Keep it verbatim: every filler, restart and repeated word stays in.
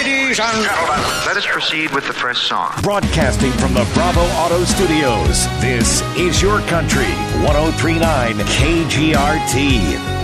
Ladies and gentlemen, let us proceed with the first song. Broadcasting from the Bravo Auto Studios, this is Your Country, one oh three point nine K G R T.